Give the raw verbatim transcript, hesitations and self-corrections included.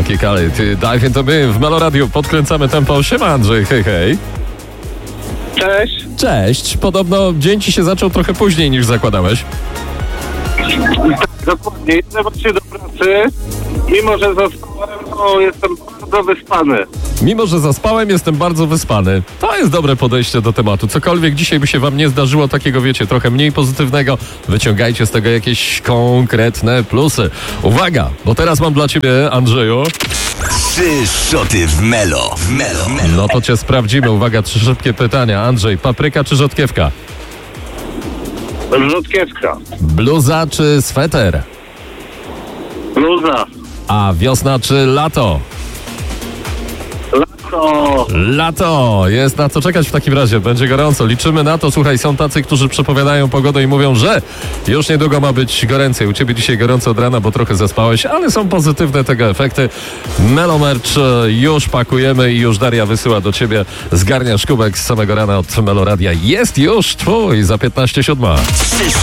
Funky Kali, ty Dive Into Me w Melo Radio. Podkręcamy tempo. Siema Andrzej, hej, hej. Cześć. Cześć. Podobno dzień ci się zaczął trochę później niż zakładałeś. Dokładnie, idę właśnie do pracy. Mimo, że zaspałem, to jestem bardzo wyspany. Mimo, że zaspałem, jestem bardzo wyspany. To jest dobre podejście do tematu. Cokolwiek dzisiaj by się wam nie zdarzyło, takiego wiecie, trochę mniej pozytywnego, wyciągajcie z tego jakieś konkretne plusy. Uwaga, bo teraz mam dla ciebie, Andrzeju. Trzy szoty w Melo. W Melo. Melo. No to cię sprawdzimy. Uwaga, trzy szybkie pytania. Andrzej, papryka czy rzodkiewka? Rzodkiewka. Bluza czy sweter? Bluza. A wiosna czy lato? Lato. Lato! Jest na co czekać w takim razie. Będzie gorąco. Liczymy na to. Słuchaj, są tacy, którzy przepowiadają pogodę i mówią, że już niedługo ma być goręcej. U ciebie dzisiaj gorąco od rana, bo trochę zaspałeś, ale są pozytywne tego efekty. Melo Merch już pakujemy i już Daria wysyła do ciebie. Zgarniasz kubek z samego rana od Melo Radia. Jest już twój za piętnaście siódma. Trzy